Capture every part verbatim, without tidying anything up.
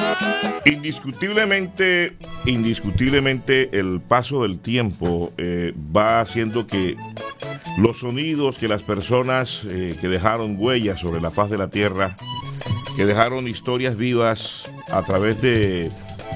Indiscutiblemente, indiscutiblemente el paso del tiempo eh, va haciendo que los sonidos, que las personas eh, que dejaron huellas sobre la faz de la tierra, que dejaron historias vivas a través de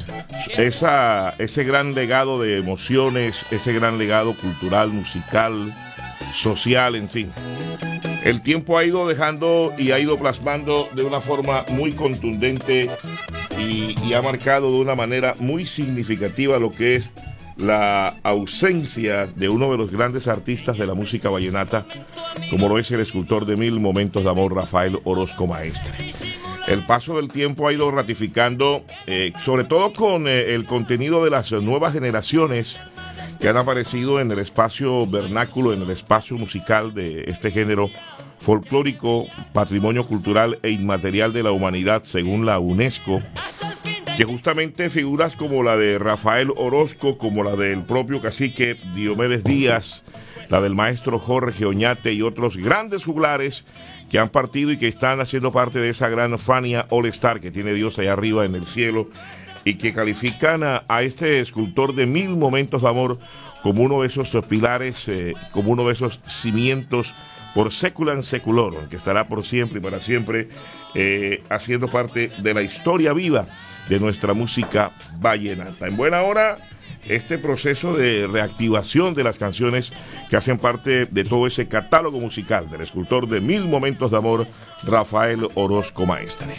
esa, ese gran legado de emociones, ese gran legado cultural, musical, social, en fin. El tiempo ha ido dejando y ha ido plasmando de una forma muy contundente y, y ha marcado de una manera muy significativa lo que es la ausencia de uno de los grandes artistas de la música vallenata, como lo es el escultor de Mil Momentos de Amor, Rafael Orozco Maestre. El paso del tiempo ha ido ratificando, eh, sobre todo con eh, el contenido de las nuevas generaciones que han aparecido en el espacio vernáculo, en el espacio musical de este género folclórico, patrimonio cultural e inmaterial de la humanidad según la UNESCO, que justamente figuras como la de Rafael Orozco, como la del propio cacique Diomedes Díaz, la del maestro Jorge Oñate y otros grandes juglares que han partido y que están haciendo parte de esa gran Fania All Star que tiene Dios allá arriba en el cielo, y que califican a, a este escultor de Mil Momentos de Amor como uno de esos pilares, eh, como uno de esos cimientos por seculan seculorum, que estará por siempre y para siempre eh, haciendo parte de la historia viva de nuestra música vallenata. En buena hora, este proceso de reactivación de las canciones que hacen parte de todo ese catálogo musical del escultor de Mil Momentos de Amor, Rafael Orozco Maestre.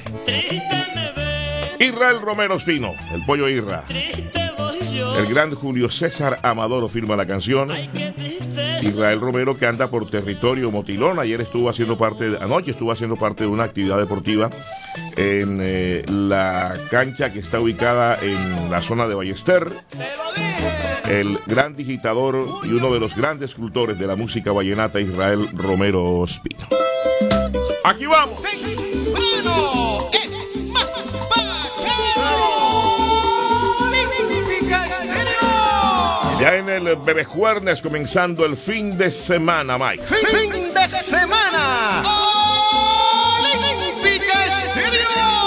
Israel Romero Espino, el Pollo Irra. El gran Julio César Amadoro firma la canción. Israel Romero, que anda por territorio motilón, ayer estuvo haciendo parte, de, anoche estuvo haciendo parte de una actividad deportiva en eh, la cancha que está ubicada en la zona de Ballester. El gran digitador y uno de los grandes escultores de la música vallenata, Israel Romero Espino. ¡Aquí vamos! ¡Temprano es más bacano! Ya en el Bebejuernes, comenzando el fin de semana, Mike. ¡Fin de semana! ¡Olímpica Estéreo!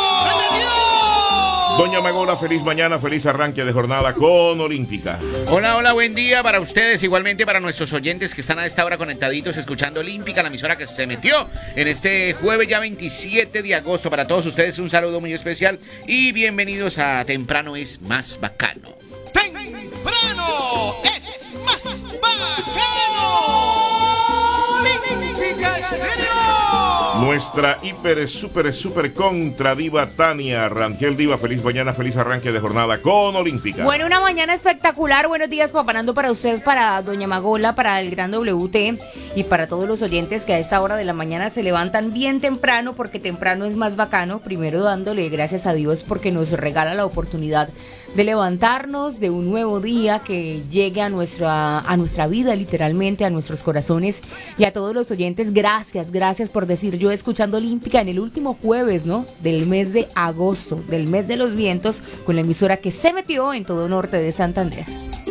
Doña Magola, feliz mañana, feliz arranque de jornada con Olímpica. Hola, hola, buen día para ustedes, igualmente para nuestros oyentes que están a esta hora conectaditos escuchando Olímpica, la emisora que se metió en este jueves ya veintisiete de agosto. Para todos ustedes un saludo muy especial y bienvenidos a Temprano es más bacano. ¡Temprano es más bacano! ¡Olímpica Estéreo! Nuestra hiper, super, super contra diva Tania Rangel. Diva, feliz mañana, feliz arranque de jornada con Olímpica. Bueno, una mañana espectacular. Buenos días, papanando para usted, para Doña Magola, para el Gran W T y para todos los oyentes que a esta hora de la mañana se levantan bien temprano, porque temprano es más bacano. Primero dándole gracias a Dios porque nos regala la oportunidad de levantarnos, de un nuevo día que llegue a nuestra, a nuestra vida, literalmente, a nuestros corazones. Y a todos los oyentes, gracias, gracias por decir yo escuchando Olímpica en el último jueves, ¿no?, del mes de agosto, del mes de los vientos, con la emisora que se metió en todo norte de Santander.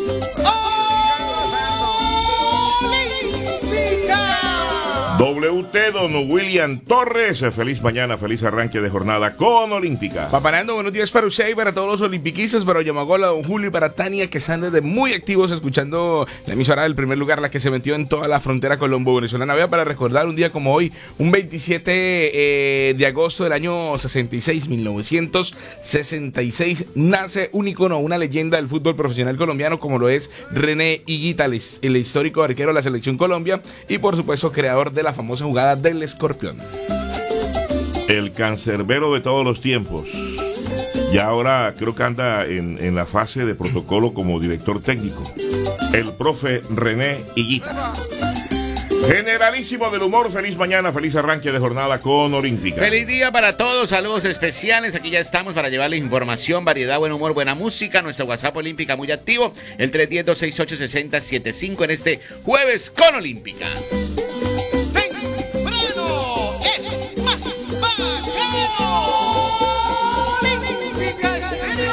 W T, don William Torres, feliz mañana, feliz arranque de jornada con Olímpica. Papanando, buenos días para usted y para todos los olimpiquistas, para Yamagola, don Julio y para Tania, que están desde muy activos escuchando la emisora del primer lugar, la que se metió en toda la frontera colombo-venezolana. Vea, para recordar un día como hoy, un veintisiete eh, de agosto del año sesenta y seis, mil novecientos sesenta y seis, nace un icono, una leyenda del fútbol profesional colombiano, como lo es René Higuita, el, el histórico arquero de la Selección Colombia y por supuesto creador de la famosa jugada del escorpión. El cancerbero de todos los tiempos. Y ahora creo que anda en, en la fase de protocolo como director técnico. El profe René Higuita. Generalísimo del humor, feliz mañana, feliz arranque de jornada con Olímpica. Feliz día para todos, saludos especiales, aquí ya estamos para llevarles información, variedad, buen humor, buena música, nuestro WhatsApp Olímpica muy activo, el tres uno cero, dos seis ocho, seis cero siete cinco en este jueves con Olímpica. ¡Temprano es más bacano! ¡Olímpica Estéreo!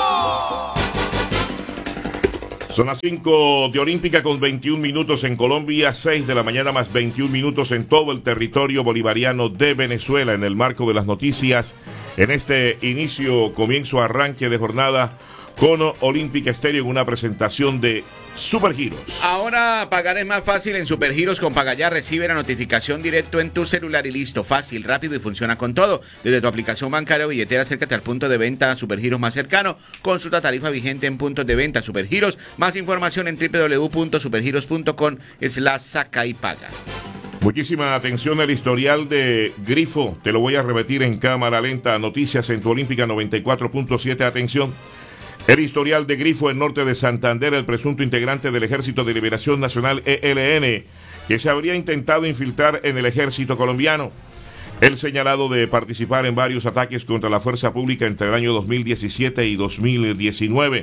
Son las cinco de Olímpica con veintiún minutos en Colombia, seis de la mañana más veintiún minutos en todo el territorio bolivariano de Venezuela, en el marco de las noticias en este inicio, comienzo, arranque de jornada con Olímpica Estéreo en una presentación de Supergiros. Ahora pagar es más fácil en Supergiros. Con Pagaya recibe la notificación directo en tu celular y listo, fácil, rápido y funciona con todo. Desde tu aplicación bancaria o billetera, acércate al punto de venta Supergiros más cercano. Consulta tarifa vigente en puntos de venta Supergiros. Más información en doble u doble u doble u punto supergiros punto com slash saca y paga. Muchísima atención al historial de Grifo. Te lo voy a repetir en cámara lenta. Noticias en tu Olímpica noventa y cuatro punto siete. Atención. El historial de Grifo en norte de Santander, el presunto integrante del Ejército de Liberación Nacional E L N, que se habría intentado infiltrar en el ejército colombiano. El señalado de participar en varios ataques contra la fuerza pública entre el año dos mil diecisiete y dos mil diecinueve.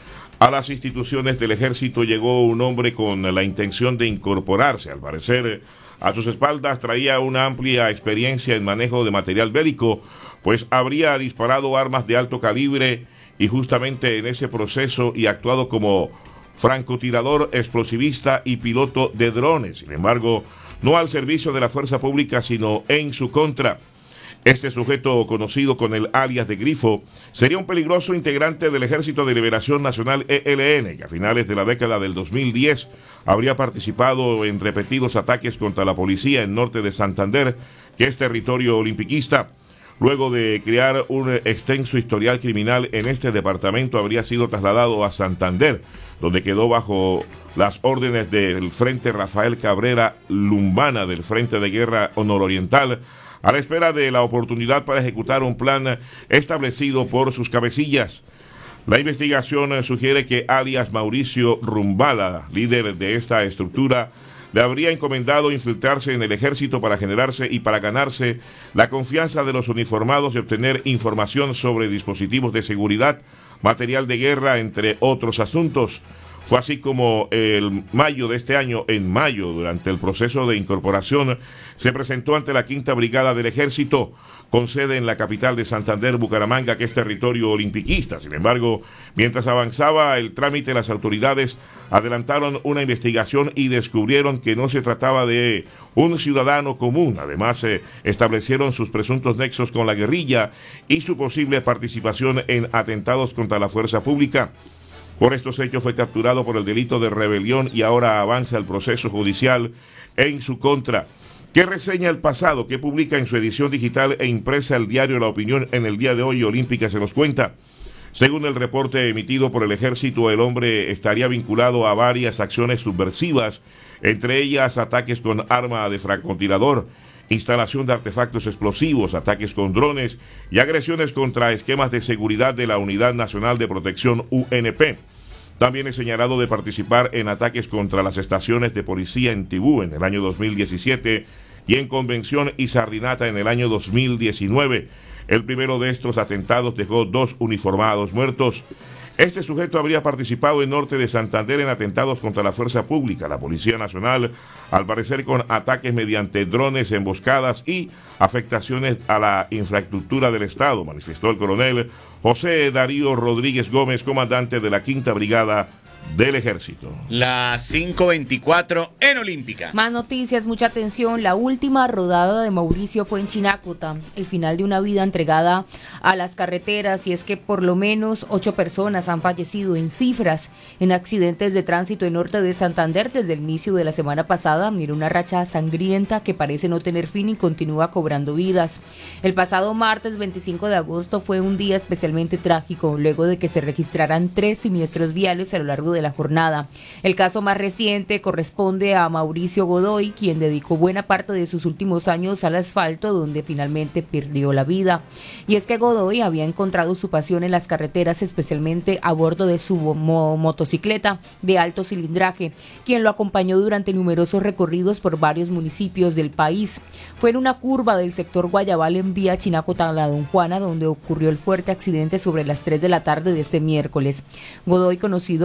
A las instituciones del ejército llegó un hombre con la intención de incorporarse. Al parecer, a sus espaldas traía una amplia experiencia en manejo de material bélico, pues habría disparado armas de alto calibre y justamente en ese proceso y actuado como francotirador, explosivista y piloto de drones. Sin embargo, no al servicio de la fuerza pública, sino en su contra. Este sujeto, conocido con el alias de Grifo, sería un peligroso integrante del Ejército de Liberación Nacional E L N, que a finales de la década del dos mil diez habría participado en repetidos ataques contra la policía en norte de Santander, que es territorio olimpiquista. Luego de crear un extenso historial criminal en este departamento, habría sido trasladado a Santander, donde quedó bajo las órdenes del Frente Rafael Cabrera Lumbana del Frente de Guerra Nororiental, a la espera de la oportunidad para ejecutar un plan establecido por sus cabecillas. La investigación sugiere que alias Mauricio Rumbala, líder de esta estructura, le habría encomendado infiltrarse en el ejército para generarse y para ganarse la confianza de los uniformados y obtener información sobre dispositivos de seguridad, material de guerra, entre otros asuntos. Fue así como el mayo de este año, en mayo, durante el proceso de incorporación, se presentó ante la Quinta Brigada del Ejército, con sede en la capital de Santander, Bucaramanga, que es territorio olimpiquista. Sin embargo, mientras avanzaba el trámite, las autoridades adelantaron una investigación y descubrieron que no se trataba de un ciudadano común. Además, eh, establecieron sus presuntos nexos con la guerrilla y su posible participación en atentados contra la fuerza pública. Por estos hechos fue capturado por el delito de rebelión y ahora avanza el proceso judicial en su contra. ¿Qué reseña el pasado? ¿Qué publica en su edición digital e impresa el diario La Opinión en el día de hoy? Olímpica se nos cuenta. Según el reporte emitido por el ejército, el hombre estaría vinculado a varias acciones subversivas, entre ellas ataques con arma de francotirador, instalación de artefactos explosivos, ataques con drones y agresiones contra esquemas de seguridad de la Unidad Nacional de Protección U N P. También es señalado de participar en ataques contra las estaciones de policía en Tibú en el año dos mil diecisiete y en Convención y Sardinata en el año dos mil diecinueve. El primero de estos atentados dejó dos uniformados muertos. Este sujeto habría participado en norte de Santander en atentados contra la fuerza pública, la Policía Nacional, al parecer con ataques mediante drones, emboscadas y afectaciones a la infraestructura del Estado, manifestó el coronel José Darío Rodríguez Gómez, comandante de la Quinta Brigada del Ejército. Las cinco veinticuatro en Olímpica. Más noticias, mucha atención. La última rodada de Mauricio fue en Chinácota, el final de una vida entregada a las carreteras, y es que por lo menos ocho personas han fallecido en cifras en accidentes de tránsito en norte de Santander desde el inicio de la semana pasada. Mira, una racha sangrienta que parece no tener fin y continúa cobrando vidas. El pasado martes veinticinco de agosto fue un día especialmente trágico, luego de que se registraran tres siniestros viales a lo largo de de la jornada. El caso más reciente corresponde a Mauricio Godoy, quien dedicó buena parte de sus últimos años al asfalto, donde finalmente perdió la vida. Y es que Godoy había encontrado su pasión en las carreteras, especialmente a bordo de su mo- motocicleta de alto cilindraje, quien lo acompañó durante numerosos recorridos por varios municipios del país. Fue en una curva del sector Guayabal en vía Chinácota a la Don Juana donde ocurrió el fuerte accidente sobre las tres de la tarde de este miércoles. Godoy, conocido como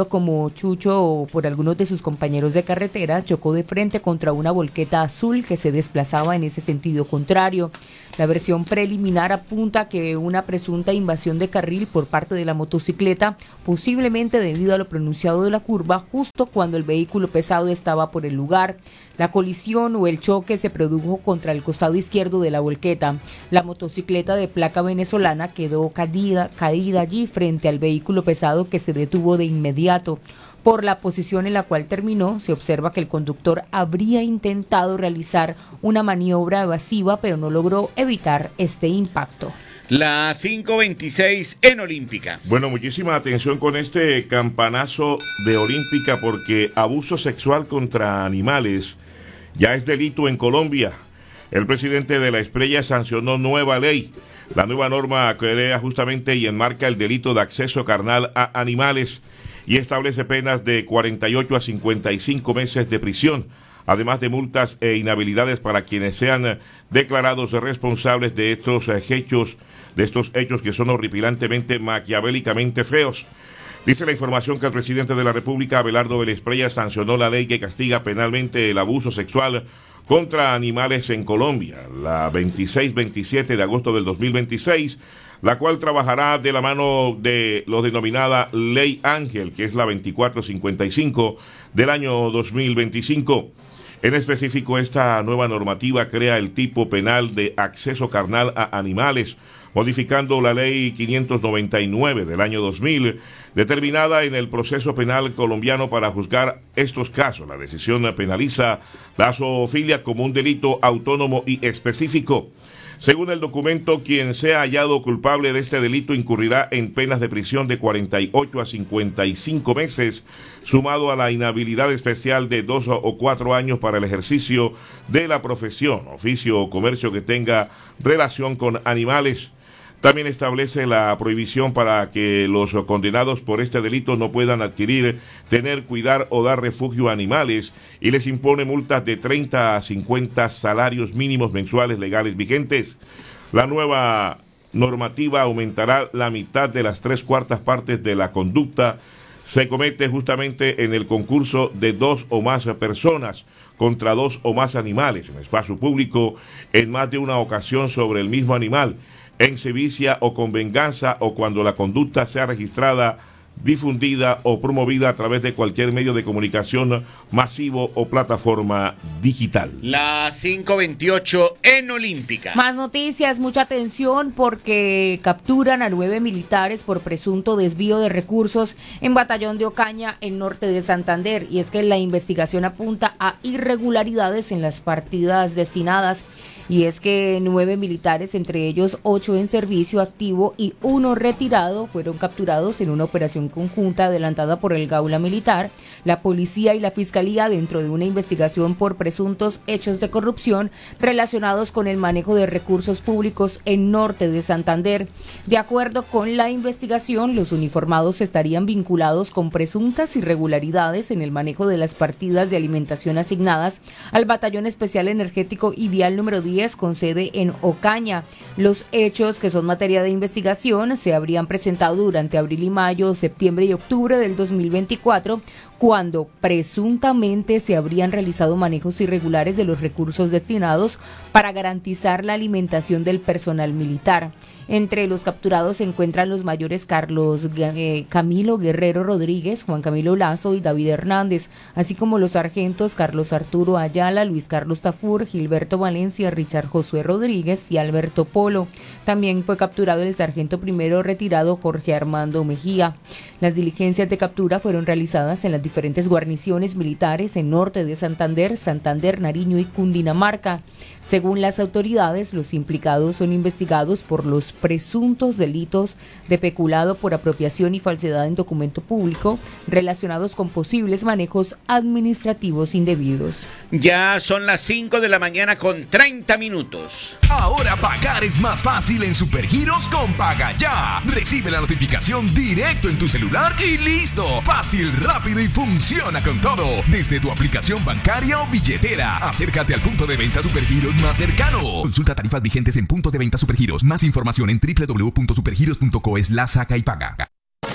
Chucho o por algunos de sus compañeros de carretera, chocó de frente contra una volqueta azul que se desplazaba en ese sentido contrario. La versión preliminar apunta que una presunta invasión de carril por parte de la motocicleta, posiblemente debido a lo pronunciado de la curva, justo cuando el vehículo pesado estaba por el lugar. La colisión o el choque se produjo contra el costado izquierdo de la volqueta. La motocicleta de placa venezolana quedó caída, caída allí frente al vehículo pesado, que se detuvo de inmediato. Por la posición en la cual terminó, se observa que el conductor habría intentado realizar una maniobra evasiva, pero no logró evitar este impacto. La cinco veintiséis en Olímpica. Bueno, muchísima atención con este campanazo de Olímpica, porque abuso sexual contra animales ya es delito en Colombia. El presidente de la Estrella sancionó nueva ley. La nueva norma crea justamente y enmarca el delito de acceso carnal a animales y establece penas de cuarenta y ocho a cincuenta y cinco meses de prisión, además de multas e inhabilidades para quienes sean declarados responsables de estos hechos, de estos hechos que son horripilantemente, maquiavélicamente feos. Dice la información que el presidente de la República, Abelardo Vélez Prella, sancionó la ley que castiga penalmente el abuso sexual contra animales en Colombia, la veintiséis veintisiete de agosto del dos mil veintiséis, la cual trabajará de la mano de lo denominada Ley Ángel, que es la veinticuatro cincuenta y cinco del año dos mil veinticinco. En específico, esta nueva normativa crea el tipo penal de acceso carnal a animales, modificando la ley quinientos noventa y nueve del año dos mil, determinada en el proceso penal colombiano para juzgar estos casos. La decisión penaliza la zoofilia como un delito autónomo y específico. Según el documento, quien sea hallado culpable de este delito incurrirá en penas de prisión de cuarenta y ocho a cincuenta y cinco meses, sumado a la inhabilidad especial de dos o cuatro años para el ejercicio de la profesión, oficio o comercio que tenga relación con animales. También establece la prohibición para que los condenados por este delito no puedan adquirir, tener, cuidar o dar refugio a animales, y les impone multas de treinta a cincuenta salarios mínimos mensuales legales vigentes. La nueva normativa aumentará la mitad de las tres cuartas partes de la conducta se comete justamente en el concurso de dos o más personas contra dos o más animales en espacio público en más de una ocasión sobre el mismo animal, en sevicia o con venganza, o cuando la conducta sea registrada, difundida o promovida a través de cualquier medio de comunicación masivo o plataforma digital. La cinco veintiocho en Olímpica. Más noticias, mucha atención, porque capturan a nueve militares por presunto desvío de recursos en Batallón de Ocaña, en norte de Santander. Y es que la investigación apunta a irregularidades en las partidas destinadas. Y es que nueve militares, entre ellos ocho en servicio activo y uno retirado, fueron capturados en una operación conjunta adelantada por el Gaula Militar, la Policía y la Fiscalía dentro de una investigación por presuntos hechos de corrupción relacionados con el manejo de recursos públicos en norte de Santander. De acuerdo con la investigación, los uniformados estarían vinculados con presuntas irregularidades en el manejo de las partidas de alimentación asignadas al Batallón Especial Energético y Vial número diez, con sede en Ocaña. Los hechos, que son materia de investigación, se habrían presentado durante abril y mayo, septiembre y octubre del dos mil veinticuatro, cuando presuntamente se habrían realizado manejos irregulares de los recursos destinados para garantizar la alimentación del personal militar. Entre los capturados se encuentran los mayores Carlos eh, Camilo Guerrero Rodríguez, Juan Camilo Lazo y David Hernández, así como los sargentos Carlos Arturo Ayala, Luis Carlos Tafur, Gilberto Valencia, Richard Josué Rodríguez y Alberto Polo. También fue capturado el sargento primero retirado Jorge Armando Mejía. Las diligencias de captura fueron realizadas en las diferentes guarniciones militares en norte de Santander, Santander, Nariño y Cundinamarca. Según las autoridades, los implicados son investigados por los presuntos delitos de peculado por apropiación y falsedad en documento público relacionados con posibles manejos administrativos indebidos. Ya son las cinco de la mañana con treinta minutos. Ahora pagar es más fácil en Supergiros con Paga Ya. Recibe la notificación directo en tu celular y listo. Fácil, rápido y funciona con todo. Desde tu aplicación bancaria o billetera. Acércate al punto de venta Supergiros más cercano. Consulta tarifas vigentes en puntos de venta Supergiros. Más información en doble u doble u doble u punto supergiros punto co slash saca y paga. El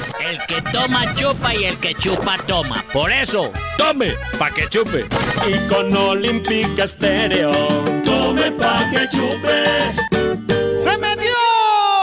que toma chupa y el que chupa toma. Por eso, tome pa' que chupe. Y con Olímpica Estéreo, tome pa' que chupe.